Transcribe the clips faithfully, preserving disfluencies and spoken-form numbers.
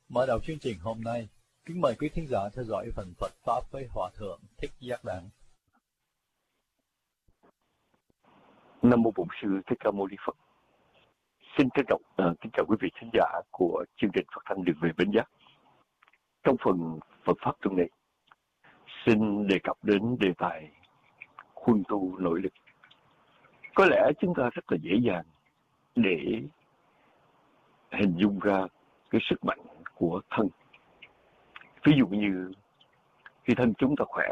Mở đầu chương trình hôm nay, kính mời quý thính giả theo dõi phần Phật Pháp với Hòa Thượng Thích Giác Đặng. Nam mô Bổn Sư Thích Ca Mâu Ni Phật. Xin trân trọng uh, kính chào quý vị thính giả của chương trình Phật Thanh Đường Về Bến Giác. Trong phần Phật Pháp tuần này, xin đề cập đến đề tài huân tu nội lực. Có lẽ chúng ta rất là dễ dàng để hình dung ra cái sức mạnh của thân. Ví dụ như khi thân chúng ta khỏe,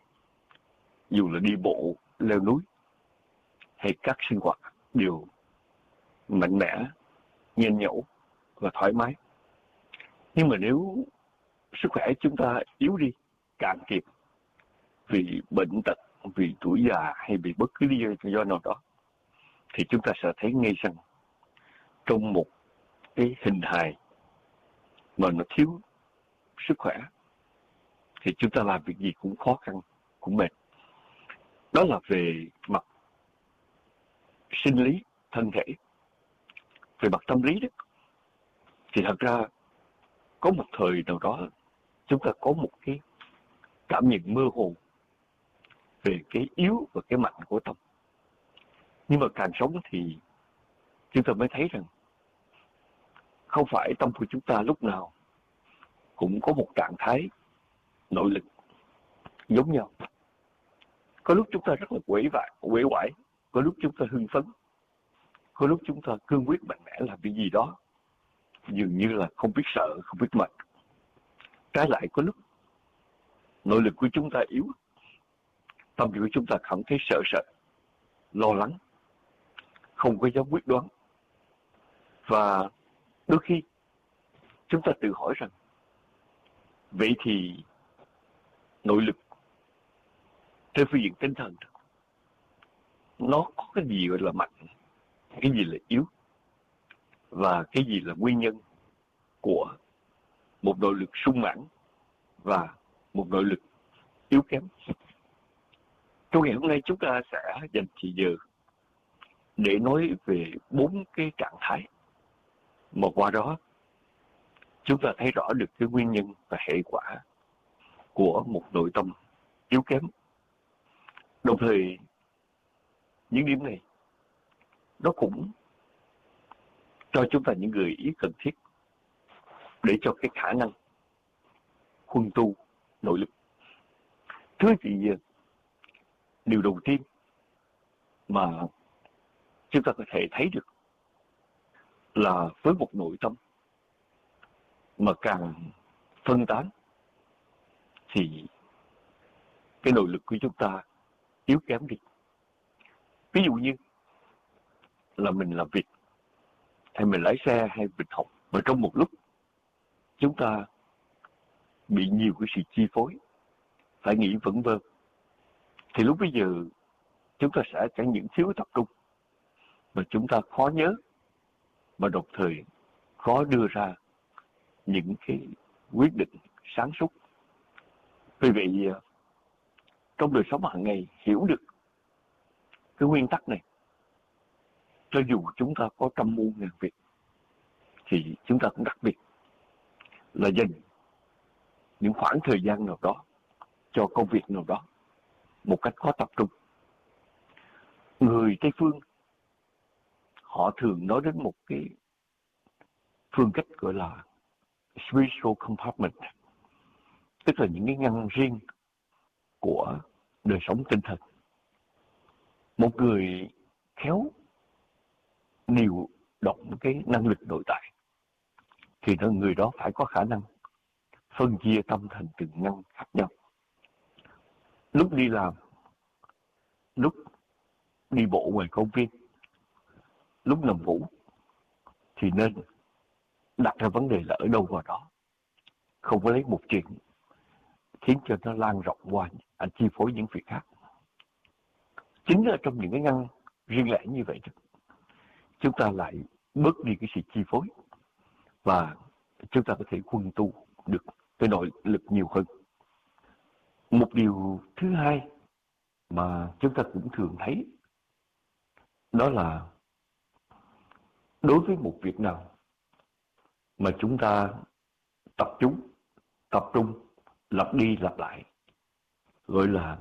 dù là đi bộ, leo núi hay các sinh hoạt đều mạnh mẽ, nhanh nhẩu và thoải mái. Nhưng mà nếu sức khỏe chúng ta yếu đi, cạn kiệt vì bệnh tật, vì tuổi già hay vì bất cứ lý do nào đó, thì chúng ta sẽ thấy ngay rằng trong một cái hình hài mà nó thiếu sức khỏe thì chúng ta làm việc gì cũng khó khăn, cũng mệt. Đó là về mặt sinh lý, thân thể. Về mặt tâm lý đó, thì thật ra có một thời nào đó chúng ta có một cái cảm nhận mơ hồ về cái yếu và cái mạnh của tâm. Nhưng mà càng sống thì chúng ta mới thấy rằng không phải tâm của chúng ta lúc nào cũng có một trạng thái nội lực giống nhau. Có lúc chúng ta rất là quể vải, quể quải, có lúc chúng ta hưng phấn, có lúc chúng ta cương quyết mạnh mẽ làm việc gì đó, dường như là không biết sợ, không biết mệt. Trái lại có lúc nội lực của chúng ta yếu, tâm của chúng ta cảm thấy sợ sợ, lo lắng, không có dám quyết đoán. Và đôi khi chúng ta tự hỏi rằng vậy thì nội lực trên phương diện tinh thần nó có cái gì gọi là mạnh, cái gì là yếu, và cái gì là nguyên nhân của một nội lực sung mãn và một nội lực yếu kém. Trong ngày hôm nay chúng ta sẽ dành thời giờ để nói về bốn cái trạng thái mà qua đó chúng ta thấy rõ được cái nguyên nhân và hệ quả của một nội tâm yếu kém. Đồng thời những điểm này nó cũng cho chúng ta những gợi ý cần thiết để cho cái khả năng huân tu nội lực. Thứ thì điều đầu tiên mà chúng ta có thể thấy được là với một nội tâm mà càng phân tán thì cái nội lực của chúng ta yếu kém đi. Ví dụ như là mình làm việc, hay mình lái xe, hay mình học, mà trong một lúc chúng ta bị nhiều cái sự chi phối, phải nghĩ vẩn vơ, thì lúc bây giờ chúng ta sẽ chẳng những thiếu tập trung, mà chúng ta khó nhớ, mà đồng thời khó đưa ra những cái quyết định sáng suốt. Vì vậy, trong đời sống hàng ngày hiểu được cái nguyên tắc này, cho dù chúng ta có trăm muôn ngàn việc, thì chúng ta cũng đặc biệt là dành những khoảng thời gian nào đó cho công việc nào đó một cách có tập trung. Người Tây Phương họ thường nói đến một cái phương cách gọi là spiritual compartment, tức là những cái ngăn riêng của đời sống tinh thần. Một người khéo điều động cái năng lực nội tại thì người đó phải có khả năng phân chia tâm thành từng ngăn khác nhau. Lúc đi làm, lúc đi bộ ngoài công viên, lúc nằm ngủ, thì nên đặt ra vấn đề là ở đâu vào đó, không có lấy một chuyện khiến cho nó lan rộng qua, anh chi phối những việc khác. Chính là trong những cái ngăn riêng lẻ như vậy, chúng ta lại bớt đi cái sự chi phối và chúng ta có thể huân tu được cái nội lực nhiều hơn. Một điều thứ hai mà chúng ta cũng thường thấy đó là đối với một việc nào mà chúng ta tập trung, tập trung, lặp đi lặp lại, gọi là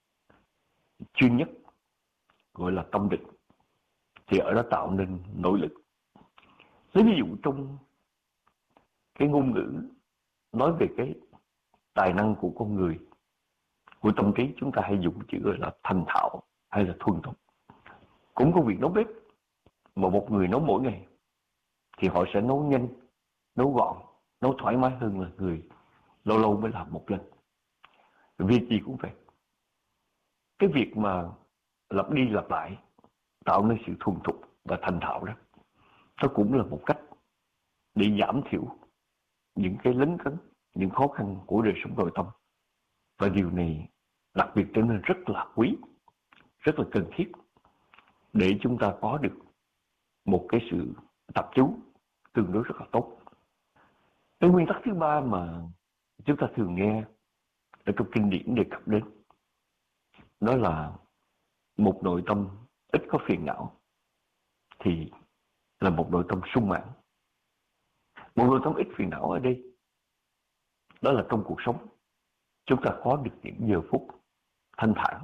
chuyên nhất, gọi là tâm định, thì ở đó tạo nên nội lực. Lấy ví dụ trong cái ngôn ngữ nói về cái tài năng của con người, của tâm trí, chúng ta hay dùng chữ gọi là thành thạo hay là thuần thục. Cũng công việc nấu bếp mà một người nấu mỗi ngày thì họ sẽ nấu nhanh, nấu gọn, nấu thoải mái hơn là người lâu lâu mới làm một lần. Việc gì cũng vậy. Cái việc mà lặp đi lặp lại tạo nên sự thuần thục và thành thạo đó, nó cũng là một cách để giảm thiểu những cái lấn cấn, những khó khăn của đời sống nội tâm. Và điều này đặc biệt trở nên rất là quý, rất là cần thiết để chúng ta có được một cái sự tập trung tương đối rất là tốt. Cái nguyên tắc thứ ba mà chúng ta thường nghe ở trong kinh điển đề cập đến, đó là một nội tâm ít có phiền não thì là một nội tâm sung mãn. Một nội tâm ít phiền não ở đây, đó là trong cuộc sống chúng ta có được những giờ phút thanh thản,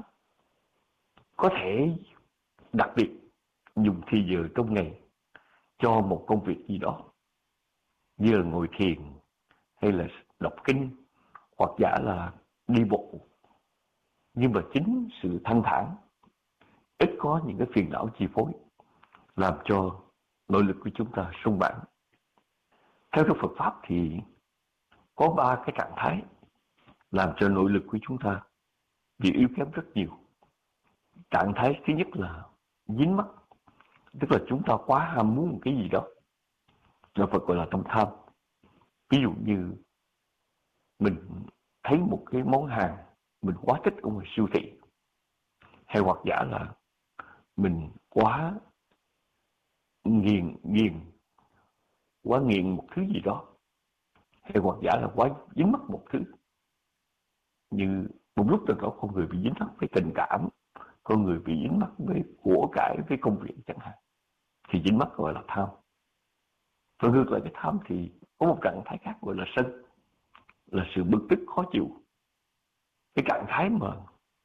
có thể đặc biệt dùng thì giờ trong ngày cho một công việc gì đó, như là ngồi thiền hay là đọc kinh, hoặc giả là đi bộ. Nhưng mà chính sự thanh thản, ít có những cái phiền não chi phối, làm cho nội lực của chúng ta sung mãn. Theo trong Phật Pháp thì có ba cái trạng thái làm cho nội lực của chúng ta bị yếu kém rất nhiều. Trạng thái thứ nhất là dính mắc, tức là chúng ta quá ham muốn một cái gì đó, là Phật gọi là tâm tham. Ví dụ như mình thấy một cái món hàng mình quá thích ở ngoài siêu thị, hay hoặc giả là mình quá nghiền nghiền quá nghiền một thứ gì đó, hay hoặc giả là quá dính mắc một thứ. Như một lúc nào đó con người bị dính mắc với tình cảm, con người bị dính mắc với của cải, với công việc chẳng hạn, thì dính mắc gọi là tham. Và ngược lại cái tham thì có một trạng thái khác gọi là sân, là sự bực tức khó chịu. Cái trạng thái mà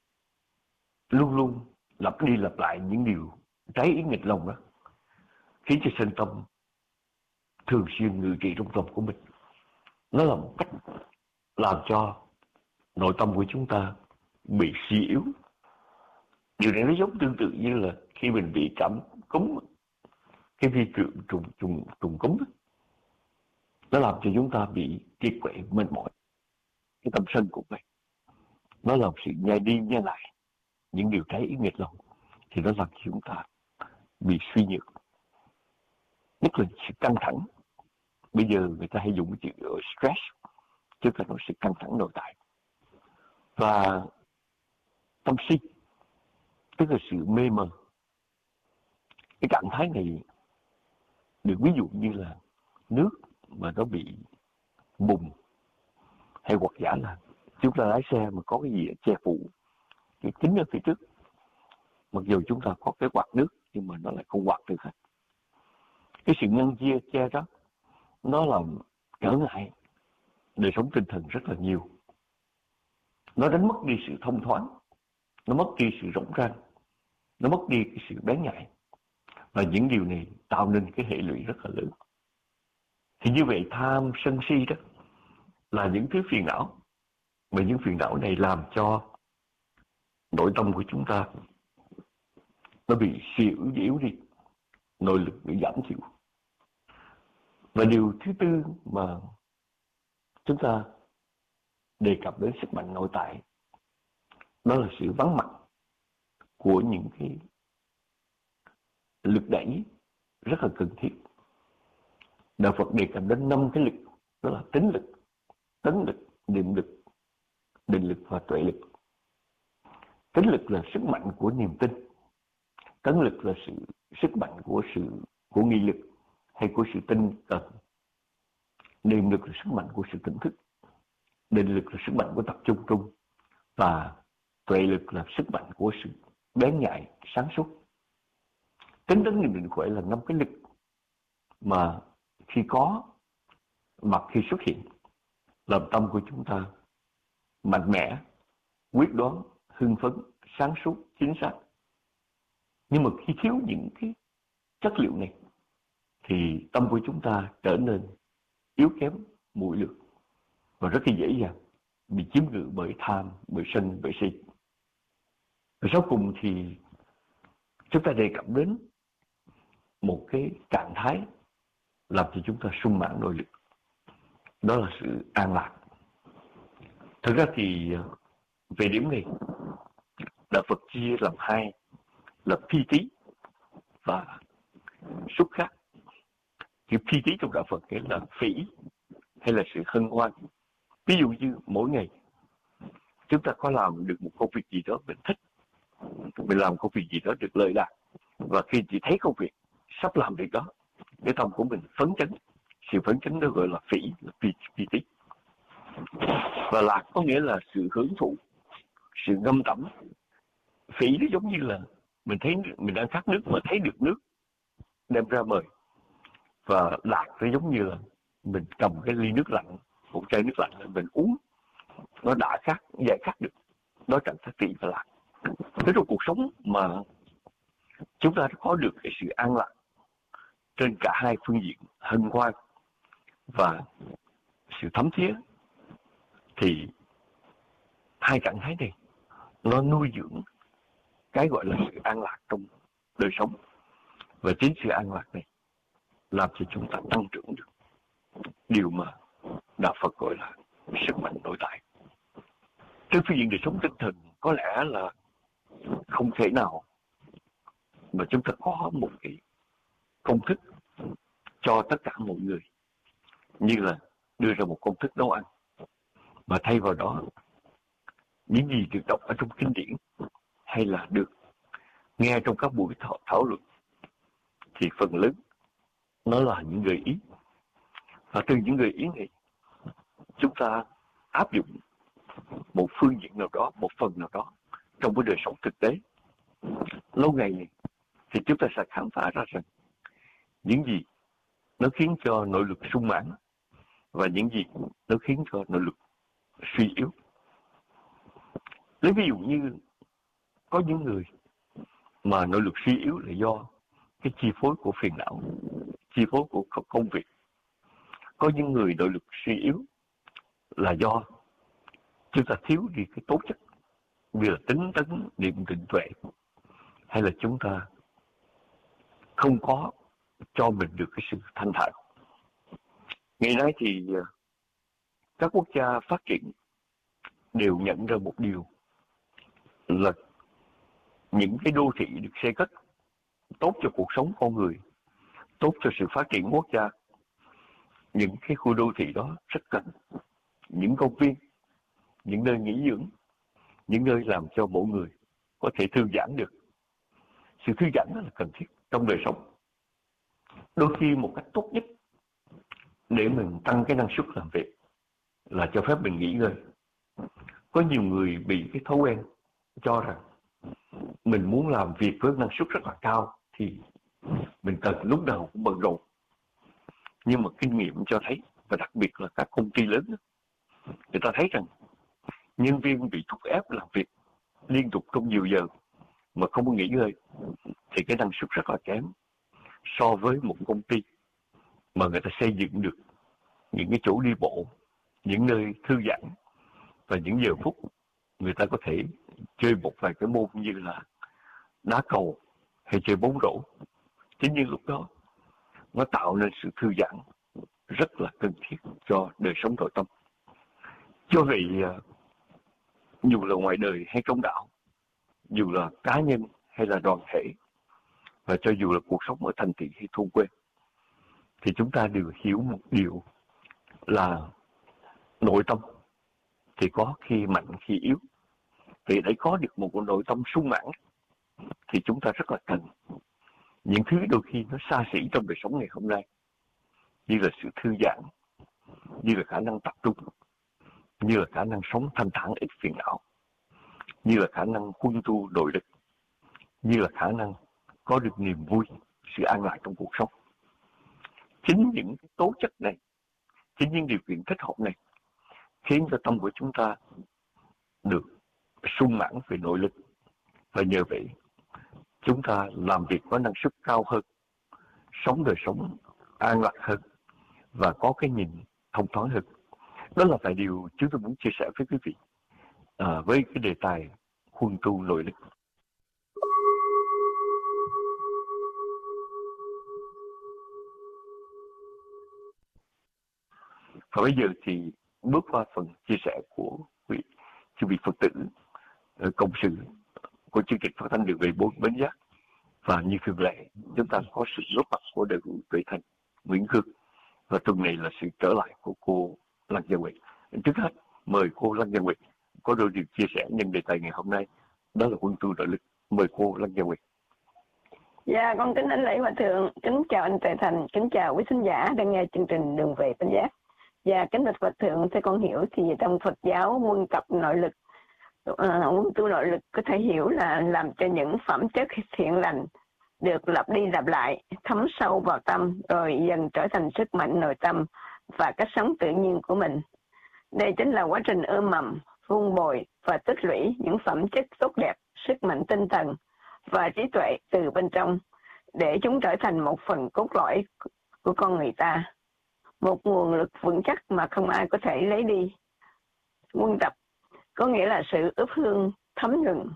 luôn luôn lặp đi lặp lại những điều trái ý nghịch lòng đó, khiến cho sân tâm thường xuyên ngự trị trong lòng của mình. Nó là một cách làm cho nội tâm của chúng ta bị suy yếu. Điều này nó giống tương tự như là khi mình bị cảm cúm, cái vi trùng trùng trùng trùng cúm đó, nó làm cho chúng ta bị kiệt quệ, mệt mỏi. Cái tâm sân cũng vậy, nó làm sự nhai đi nhai lại những điều trái ý nghịch lòng, thì nó làm cho chúng ta bị suy nhược, nhất là sự căng thẳng. Bây giờ người ta hay dùng cái chữ stress, chứ là nó sự căng thẳng nội tại. Và tâm si, tức là sự mê mờ. Cái trạng thái này được ví dụ như là nước mà nó bị bùng, hay hoặc giả là chúng ta lái xe mà có cái gì che phủ cái kính ở phía trước, mặc dù chúng ta có cái quạt nước nhưng mà nó lại không quạt được hết. Cái sự ngăn chia che đó, nó làm trở ngại đời sống tinh thần rất là nhiều. Nó đánh mất đi sự thông thoáng, nó mất đi sự rộng ràng, nó mất đi cái sự bén nhạy. Và những điều này tạo nên cái hệ lụy rất là lớn. Thì như vậy tham, sân si đó là những thứ phiền não, mà những phiền não này làm cho nội tâm của chúng ta nó bị suy yếu đi, nội lực bị giảm thiểu. Và điều thứ tư mà chúng ta đề cập đến sức mạnh nội tại, đó là sự vắng mặt của những cái lực đẩy rất là cần thiết. Đạo Phật đề cập đến năm cái lực, đó là tính lực, tấn lực, niệm lực, định lực và tuệ lực. Tính lực là sức mạnh của niềm tin, tấn lực là sự sức mạnh của sự của nghị lực hay của sự tinh tấn, niệm lực là sức mạnh của sự tỉnh thức, định lực là sức mạnh của tập trung trung, và tuệ lực là sức mạnh của sự bén nhạy, sáng suốt. Tính tấn, niệm, định, huệ là năm cái lực mà khi có mặt khi xuất hiện làm tâm của chúng ta mạnh mẽ, quyết đoán, hưng phấn, sáng suốt, chính xác. Nhưng mà khi thiếu những cái chất liệu này thì tâm của chúng ta trở nên yếu kém, muội lược và rất là dễ dàng bị chiếm ngự bởi tham, bởi sân, bởi si. Và sau cùng thì chúng ta đề cập đến một cái trạng thái làm cho chúng ta sung mãn nội lực, đó là sự an lạc. Thực ra thì về điểm này, Đạo Phật chia làm hai là phi tí và xúc khác. Chữ phi tí trong Đạo Phật nghĩa là phỉ hay là sự hân hoan. Ví dụ như mỗi ngày chúng ta có làm được một công việc gì đó mình thích, mình làm công việc gì đó được lợi lạc, và khi chỉ thấy công việc sắp làm được đó, cái tâm của mình phấn chấn. Sự phấn chấn đó gọi là phỉ, là phi, phi tí. Và lạc có nghĩa là sự hưởng thụ, sự ngâm tẩm. Phỉ nó giống như là mình thấy mình đang khát nước mà thấy được nước đem ra mời. Và lạc nó giống như là mình cầm cái ly nước lạnh, một chai nước lạnh mình uống, nó đã khát, giải khát được. Đó trạng thái phỉ và lạc. Thế trong cuộc sống mà chúng ta có được cái sự an lạc trên cả hai phương diện hân hoan và sự thấm thía, thì hai trạng thái này nó nuôi dưỡng cái gọi là sự an lạc trong đời sống. Và chính sự an lạc này làm cho chúng ta tăng trưởng được điều mà Đạo Phật gọi là sức mạnh nội tại. Trên phương diện đời sống tinh thần có lẽ là không thể nào mà chúng ta có một cái công thức cho tất cả mọi người như là đưa ra một công thức nấu ăn, mà thay vào đó những gì được đọc ở trong kinh điển hay là được nghe trong các buổi thảo, thảo luận thì phần lớn nó là những gợi ý. Và từ những gợi ý này chúng ta áp dụng một phương diện nào đó, một phần nào đó trong cái đời sống thực tế. Lâu ngày thì chúng ta sẽ khám phá ra rằng những gì nó khiến cho nội lực sung mãn và những gì nó khiến cho nội lực suy yếu. Lấy ví dụ như có những người mà nội lực suy yếu là do cái chi phối của phiền não, chi phối của công việc. Có những người nội lực suy yếu là do chúng ta thiếu đi cái tố chất như là tính tấn, niệm định tuệ, hay là chúng ta không có cho mình được cái sự thanh thản. Ngày nay thì các quốc gia phát triển đều nhận ra một điều là những cái đô thị được xây cất tốt cho cuộc sống con người, tốt cho sự phát triển quốc gia. Những cái khu đô thị đó rất cần những công viên, những nơi nghỉ dưỡng, những nơi làm cho mỗi người có thể thư giãn được. Sự thư giãn đó là cần thiết trong đời sống. Đôi khi một cách tốt nhất để mình tăng cái năng suất làm việc là cho phép mình nghỉ ngơi. Có nhiều người bị cái thói quen cho rằng mình muốn làm việc với năng suất rất là cao thì mình cần lúc nào cũng bận rộn. Nhưng mà kinh nghiệm cho thấy, và đặc biệt là các công ty lớn, người ta thấy rằng nhân viên bị thúc ép làm việc liên tục trong nhiều giờ mà không có nghỉ ngơi thì cái năng suất rất là kém so với một công ty mà người ta xây dựng được những cái chỗ đi bộ, những nơi thư giãn và những giờ phút người ta có thể chơi một vài cái môn như là đá cầu hay chơi bóng rổ. Chính như lúc đó nó tạo nên sự thư giãn rất là cần thiết cho đời sống nội tâm. Do vậy, dù là ngoài đời hay trong đạo, dù là cá nhân hay là đoàn thể, và cho dù là cuộc sống ở thành thị hay thôn quê, thì chúng ta đều hiểu một điều là nội tâm thì có khi mạnh khi yếu. Vì để có được một nội tâm sung mãn thì chúng ta rất là cần những thứ đôi khi nó xa xỉ trong đời sống ngày hôm nay, như là sự thư giãn, như là khả năng tập trung, như là khả năng sống thanh thản ít phiền não, như là khả năng huân tu nội lực, như là khả năng có được niềm vui, sự an lạc trong cuộc sống. Chính những cái tố chất này, chính những điều kiện thích hợp này khiến cho tâm của chúng ta được sung mãn về nội lực. Và nhờ vậy, chúng ta làm việc có năng suất cao hơn, sống đời sống an lạc hơn và có cái nhìn thông thoáng hơn. Đó là vài điều chúng tôi muốn chia sẻ với quý vị à, với cái đề tài huân tu nội lực. Và bây giờ thì bước qua phần chia sẻ của quý chư vị Phật tử cộng sự của chương trình phát thanh Đường Về Bốn Bến Giác. Và như thường lệ, chúng ta có sự góp mặt của đội ngũ Tuệ Thành, Nguyễn Hương. Và tuần này là sự trở lại của cô Lăng Gia Nguyệt. Trước hết, mời cô Lăng Gia Nguyệt có đôi điều chia sẻ nhân đề tài ngày hôm nay, đó là huân tu nội lực. Mời cô Lăng Gia Nguyệt. Dạ, con kính đảnh lễ Hòa Thượng, kính chào anh Tuệ Thành, kính chào quý thính giả đang nghe chương trình Đường Về Bến Giác. Và kính bạch Hòa Thượng, theo con hiểu thì trong Phật giáo huân tập nội lực, huân uh, tu nội lực có thể hiểu là làm cho những phẩm chất thiện lành được lặp đi lặp lại, thấm sâu vào tâm, rồi dần trở thành sức mạnh nội tâm và cách sống tự nhiên của mình. Đây chính là quá trình ươm mầm, vun bồi và tích lũy những phẩm chất tốt đẹp, sức mạnh tinh thần và trí tuệ từ bên trong, để chúng trở thành một phần cốt lõi của con người ta, một nguồn lực vững chắc mà không ai có thể lấy đi. Huân tập có nghĩa là sự ướp hương thấm nhuần.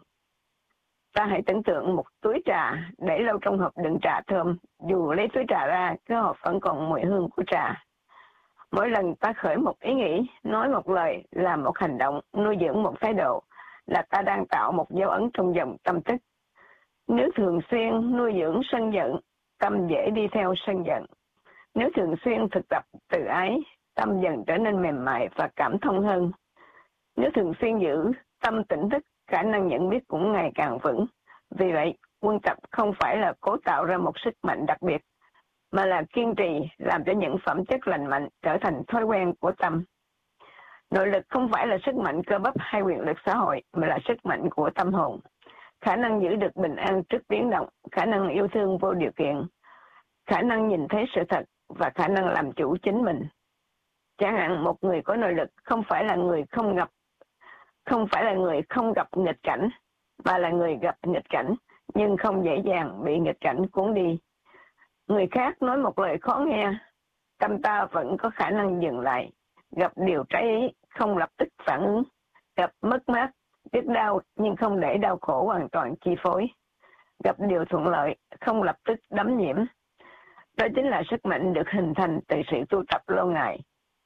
Ta hãy tưởng tượng một túi trà để lâu trong hộp đựng trà thơm, dù lấy túi trà ra, cái hộp vẫn còn mùi hương của trà. Mỗi lần ta khởi một ý nghĩ, nói một lời, làm một hành động, nuôi dưỡng một thái độ, là ta đang tạo một dấu ấn trong dòng tâm thức. Nếu thường xuyên nuôi dưỡng sân giận, tâm dễ đi theo sân giận. Nếu thường xuyên thực tập từ ái, tâm dần trở nên mềm mại và cảm thông hơn. Nếu thường xuyên giữ tâm tỉnh thức, khả năng nhận biết cũng ngày càng vững. Vì vậy, huân tập không phải là cố tạo ra một sức mạnh đặc biệt, mà là kiên trì làm cho những phẩm chất lành mạnh trở thành thói quen của tâm. Nội lực không phải là sức mạnh cơ bắp hay quyền lực xã hội, mà là sức mạnh của tâm hồn. Khả năng giữ được bình an trước biến động, khả năng yêu thương vô điều kiện, khả năng nhìn thấy sự thật và khả năng làm chủ chính mình. Chẳng hạn một người có nội lực không phải là người không gặp, không phải là người không gặp nghịch cảnh, mà là người gặp nghịch cảnh nhưng không dễ dàng bị nghịch cảnh cuốn đi. Người khác nói một lời khó nghe, tâm ta vẫn có khả năng dừng lại, gặp điều trái ý không lập tức phản ứng, gặp mất mát, biết đau nhưng không để đau khổ hoàn toàn chi phối, gặp điều thuận lợi không lập tức đắm nhiễm. Đó chính là sức mạnh được hình thành từ sự tu tập lâu ngày.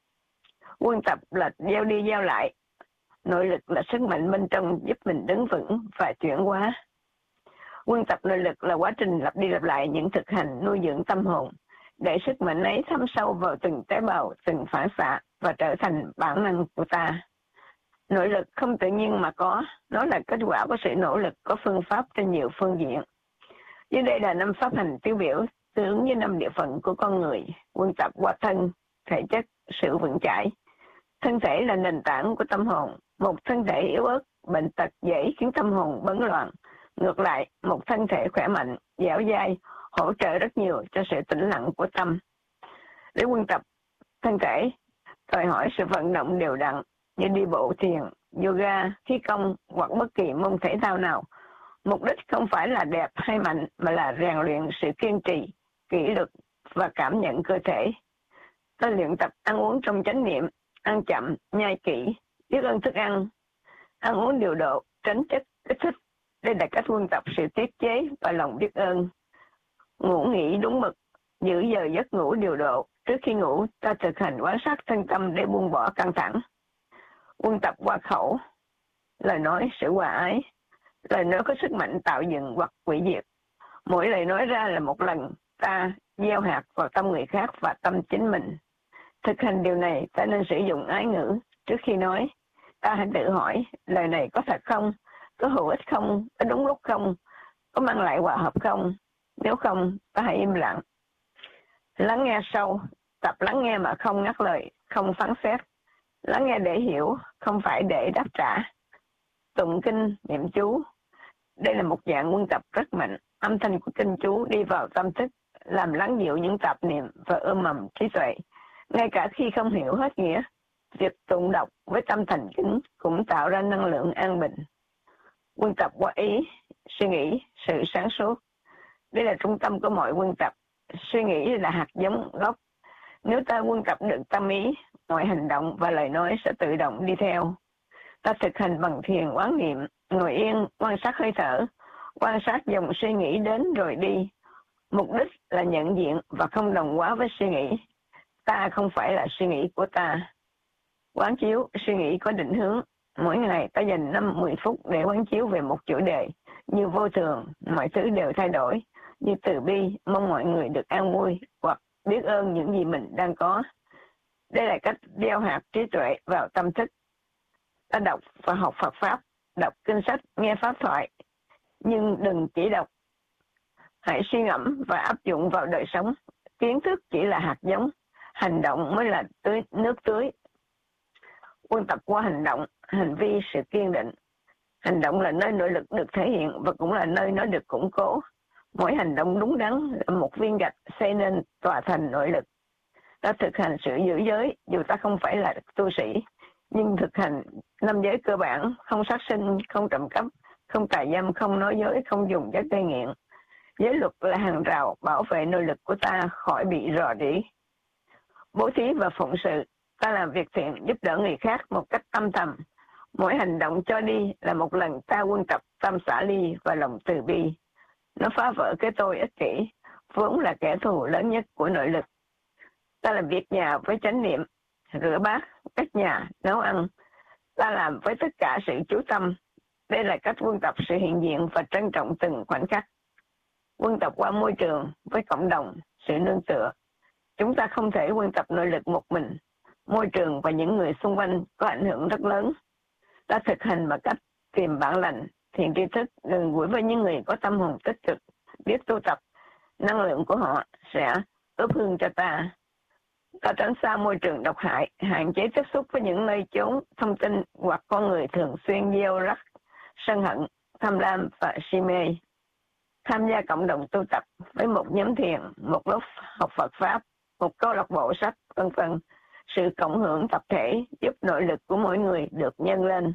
Huân tập là gieo đi gieo lại. Nội lực là sức mạnh bên trong giúp mình đứng vững và chuyển hóa. Huân tập nội lực là quá trình lặp đi lặp lại những thực hành nuôi dưỡng tâm hồn, để sức mạnh ấy thấm sâu vào từng tế bào, từng phản xạ và trở thành bản năng của ta. Nội lực không tự nhiên mà có, nó là kết quả của sự nỗ lực có phương pháp trên nhiều phương diện. Dưới đây là năm pháp hành tiêu biểu tương ứng với năm địa phận của con người. Huân tập qua thân, thể chất, sự vững chãi. Thân thể là nền tảng của tâm hồn. Một thân thể yếu ớt, bệnh tật dễ khiến tâm hồn bấn loạn. Ngược lại, một thân thể khỏe mạnh, dẻo dai, hỗ trợ rất nhiều cho sự tĩnh lặng của tâm. Để huân tập thân thể, đòi hỏi sự vận động đều đặn như đi bộ, thiền, yoga, khí công hoặc bất kỳ môn thể thao nào. Mục đích không phải là đẹp hay mạnh, mà là rèn luyện sự kiên trì, kỷ luật và cảm nhận cơ thể. Ta luyện tập ăn uống trong chánh niệm, ăn chậm, nhai kỹ, biết ơn thức ăn, ăn uống điều độ, tránh chất kích thích. Đây là cách huân tập sự tiết chế và lòng biết ơn. Ngủ nghỉ đúng mực, giữ giờ giấc ngủ điều độ. Trước khi ngủ, ta thực hành quan sát thân tâm để buông bỏ căng thẳng. Huân tập qua khẩu, lời nói sự hòa ái. Lời nói có sức mạnh tạo dựng hoặc hủy diệt. Mỗi lời nói ra là một lần ta gieo hạt vào tâm người khác và tâm chính mình. Thực hành điều này, ta nên sử dụng ái ngữ. Trước khi nói, ta hãy tự hỏi, lời này có thật không? Có hữu ích không? Có đúng lúc không? Có mang lại hòa hợp không? Nếu không, ta hãy im lặng. Lắng nghe sâu, tập lắng nghe mà không ngắt lời, không phán xét. Lắng nghe để hiểu, không phải để đáp trả. Tụng kinh, niệm chú. Đây là một dạng huân tập rất mạnh. Âm thanh của kinh chú đi vào tâm thức, làm lắng dịu những tạp niệm và ươm mầm trí tuệ. Ngay cả khi không hiểu hết nghĩa, việc tụng đọc với tâm thành kính cũng tạo ra năng lượng an bình. Quân tập qua ý, suy nghĩ, sự sáng suốt. Đây là trung tâm của mọi quân tập. Suy nghĩ là hạt giống gốc. Nếu ta quân tập được tâm ý, mọi hành động và lời nói sẽ tự động đi theo. Ta thực hành bằng thiền quán niệm, ngồi yên, quan sát hơi thở, quan sát dòng suy nghĩ đến rồi đi. Mục đích là nhận diện và không đồng hóa với suy nghĩ. Ta không phải là suy nghĩ của ta. Quán chiếu, suy nghĩ có định hướng. Mỗi ngày ta dành năm đến mười phút để quán chiếu về một chủ đề, như vô thường, mọi thứ đều thay đổi, như từ bi, mong mọi người được an vui, hoặc biết ơn những gì mình đang có. Đây là cách gieo hạt trí tuệ vào tâm thức. Ta đọc và học Phật Pháp, đọc kinh sách, nghe Pháp thoại, nhưng đừng chỉ đọc. Hãy suy ngẫm và áp dụng vào đời sống. Kiến thức chỉ là hạt giống, hành động mới là tưới, nước tưới. Quân tập qua hành động, hành vi, sự kiên định. Hành động là nơi nội lực được thể hiện và cũng là nơi nó được củng cố. Mỗi hành động đúng đắn là một viên gạch xây nên tòa thành nội lực. Ta thực hành sự giữ giới, dù ta không phải là tu sĩ, nhưng thực hành năm giới cơ bản, không sát sinh, không trộm cắp, không tà dâm, không nói dối, không dùng chất gây nghiện. Giới luật là hàng rào bảo vệ nội lực của ta khỏi bị rò rỉ. Bố thí và phụng sự, ta làm việc thiện giúp đỡ người khác một cách âm thầm. Mỗi hành động cho đi là một lần ta quân tập tâm xả ly và lòng từ bi. Nó phá vỡ cái tôi ích kỷ, vốn là kẻ thù lớn nhất của nội lực. Ta làm việc nhà với chánh niệm, rửa bát, cắt nhà, nấu ăn. Ta làm với tất cả sự chú tâm. Đây là cách quân tập sự hiện diện và trân trọng từng khoảnh khắc. Quân tập qua môi trường với cộng đồng, sự nương tựa. Chúng ta không thể quân tập nội lực một mình. Môi trường và những người xung quanh có ảnh hưởng rất lớn. Ta thực hành bằng cách tìm bạn lành, thiện tri thức, gần gũi với những người có tâm hồn tích cực, biết tu tập. Năng lượng của họ sẽ ướp hương cho ta. Ta tránh xa môi trường độc hại, hạn chế tiếp xúc với những nơi chốn thông tin hoặc con người thường xuyên gieo rắc, sân hận, tham lam và si mê. Tham gia cộng đồng tu tập với một nhóm thiền, một lớp học Phật Pháp, một câu lạc bộ sách, vân vân. Sự cộng hưởng tập thể giúp nội lực của mỗi người được nhân lên.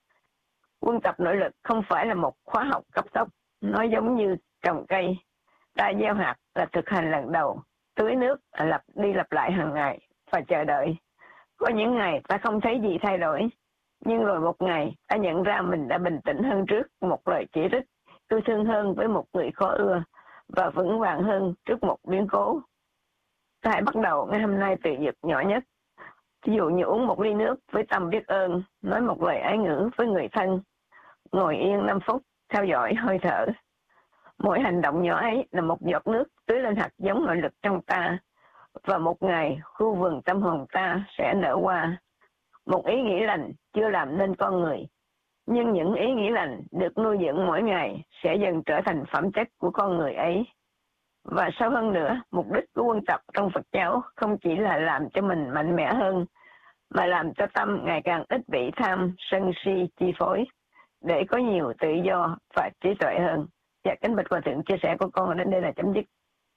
Quân tập nội lực không phải là một khóa học cấp tốc, nó giống như trồng cây. Ta gieo hạt là thực hành lần đầu, tưới nước là lặp đi lặp lại hàng ngày và chờ đợi. Có những ngày ta không thấy gì thay đổi, nhưng rồi một ngày ta nhận ra mình đã bình tĩnh hơn trước một lời chỉ trích, yêu thương hơn với một người khó ưa và vững vàng hơn trước một biến cố. Ta hãy bắt đầu ngày hôm nay từ việc nhỏ nhất. Ví dụ như uống một ly nước với tâm biết ơn, nói một lời ái ngữ với người thân, ngồi yên năm phút, theo dõi hơi thở. Mỗi hành động nhỏ ấy là một giọt nước tưới lên hạt giống nội lực trong ta, và một ngày khu vườn tâm hồn ta sẽ nở hoa. Một ý nghĩ lành chưa làm nên con người, nhưng những ý nghĩ lành được nuôi dưỡng mỗi ngày sẽ dần trở thành phẩm chất của con người ấy. Và sâu hơn nữa, mục đích của quân tập trong Phật giáo không chỉ là làm cho mình mạnh mẽ hơn, mà làm cho tâm ngày càng ít bị tham, sân si chi phối, để có nhiều tự do và trí tuệ hơn. Dạ, kính bạch Hòa Thượng, chia sẻ của con đến đây là chấm dứt.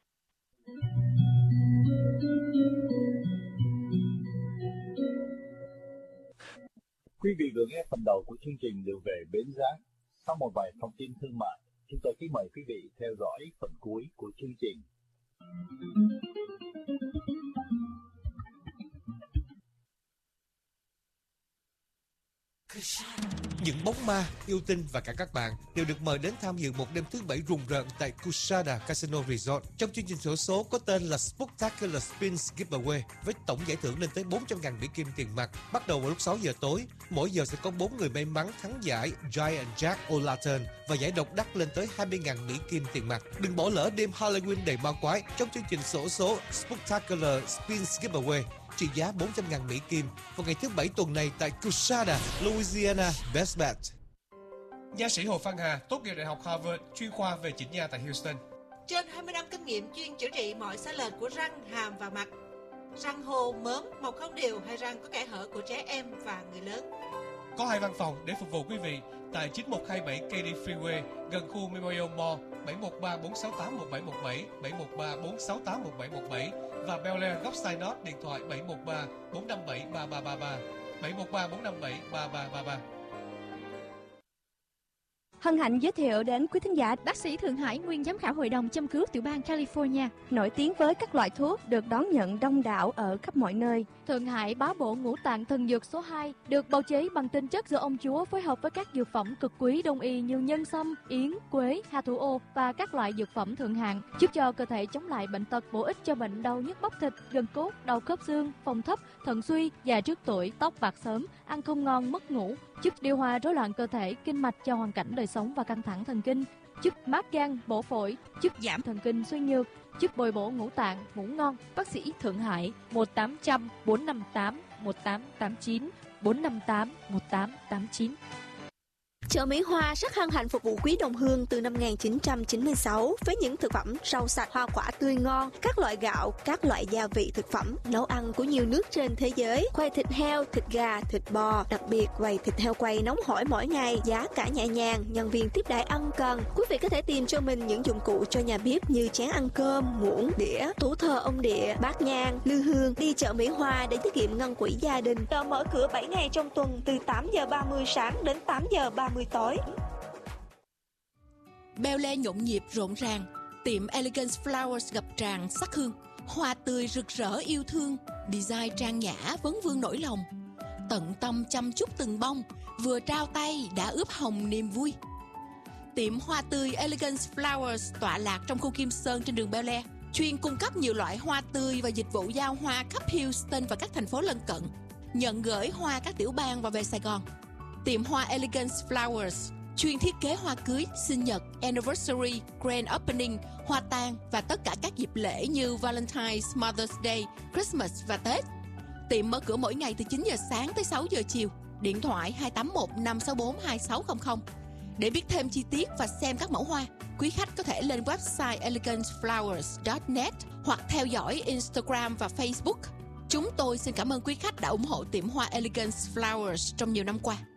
Quý vị vừa nghe phần đầu của chương trình Đường về Bến Giác. Sau một vài thông tin thương mại, chúng tôi kính mời quý vị theo dõi phần cuối của chương trình. Những bóng ma, yêu tinh và cả các bạn đều được mời đến tham dự một đêm thứ bảy rùng rợn tại Kusada Casino Resort. Trong chương trình xổ số có tên là Spectacular Spins Giveaway với tổng giải thưởng lên tới bốn trăm nghìn Mỹ Kim tiền mặt. Bắt đầu vào lúc sáu giờ tối, mỗi giờ sẽ có bốn người may mắn thắng giải Giant Jack O'Lantern và giải độc đắc lên tới hai mươi nghìn Mỹ Kim tiền mặt. Đừng bỏ lỡ đêm Halloween đầy ma quái trong chương trình xổ số Spectacular Spins Giveaway trị giá bốn trăm nghìn Mỹ Kim vào ngày thứ bảy tuần này tại Kusada, Louisiana. Best Bet. Nha sĩ Hồ Phan Hà tốt nghiệp Đại học Harvard, chuyên khoa về chỉnh nha tại Houston. Trên hai mươi năm kinh nghiệm chuyên chữa trị mọi sai lệch của răng, hàm và mặt. Răng hô, mớm, mọc không đều hay răng có kẽ hở của trẻ em và người lớn. Có hai văn phòng để phục vụ quý vị tại chín một hai bảy Katy Freeway gần khu Memorial Mall, bảy một ba bốn sáu tám một bảy một bảy, bảy một ba bốn sáu tám một bảy một bảy và Bel Air góc Synod điện thoại bảy một ba bốn năm bảy ba ba ba ba, bảy một ba bốn năm bảy ba ba ba ba. Hân hạnh giới thiệu đến quý thính giả bác sĩ Thượng Hải, nguyên giám khảo hội đồng châm cứu tiểu bang California, nổi tiếng với các loại thuốc được đón nhận đông đảo ở khắp mọi nơi. Thượng Hải bá bộ ngũ tạng thần dược số hai, được bào chế bằng tinh chất do ông chúa phối hợp với các dược phẩm cực quý đông y như nhân sâm, yến, quế, hà thủ ô và các loại dược phẩm thượng hạng, giúp cho cơ thể chống lại bệnh tật, bổ ích cho bệnh đau nhức bắp thịt, gân cốt, đau khớp xương, phong thấp, thận suy, già trước tuổi, tóc bạc sớm, ăn không ngon, mất ngủ, giúp điều hòa rối loạn cơ thể, kinh mạch cho hoàn cảnh đời sống và căng thẳng thần kinh, giúp mát gan, bổ phổi, giúp giảm thần kinh suy nhược, giúp bồi bổ ngũ tạng, ngủ ngon. Bác sĩ Thượng Hải một tám không không bốn năm tám một tám tám chín bốn năm tám một tám tám chín. Chợ Mỹ Hoa rất hân hạnh phục vụ quý đồng hương từ năm một nghìn chín trăm chín mươi sáu với những thực phẩm rau sạch, hoa quả tươi ngon, các loại gạo, các loại gia vị thực phẩm, nấu ăn của nhiều nước trên thế giới, quầy thịt heo, thịt gà, thịt bò, đặc biệt quầy thịt heo quay nóng hổi mỗi ngày, giá cả nhẹ nhàng, nhân viên tiếp đãi ân cần. Quý vị có thể tìm cho mình những dụng cụ cho nhà bếp như chén ăn cơm, muỗng, đĩa, tủ thờ ông địa, bát nhang, lư hương. Đi chợ Mỹ Hoa để tiết kiệm ngân quỹ gia đình. Chợ mở cửa bảy ngày trong tuần từ tám giờ ba mươi sáng đến tám giờ ba mươi tối. Bel Air nhộn nhịp rộn ràng, tiệm Elegance Flowers ngập tràn sắc hương, hoa tươi rực rỡ yêu thương, design trang nhã vấn vương nỗi lòng, tận tâm chăm chút từng bông, vừa trao tay đã ướp hồng niềm vui. Tiệm hoa tươi Elegance Flowers tọa lạc trong khu Kim Sơn trên đường Bel Air, chuyên cung cấp nhiều loại hoa tươi và dịch vụ giao hoa khắp Houston và các thành phố lân cận, nhận gửi hoa các tiểu bang và về Sài Gòn. Tiệm hoa Elegance Flowers chuyên thiết kế hoa cưới, sinh nhật, anniversary, grand opening, hoa tang và tất cả các dịp lễ như Valentine's, Mother's Day, Christmas và Tết. Tiệm mở cửa mỗi ngày từ chín giờ sáng tới sáu giờ chiều. Điện thoại hai tám một năm sáu bốn hai sáu không không. Để biết thêm chi tiết và xem các mẫu hoa, quý khách có thể lên website elegance flowers chấm net hoặc theo dõi Instagram và Facebook. Chúng tôi xin cảm ơn quý khách đã ủng hộ tiệm hoa Elegance Flowers trong nhiều năm qua.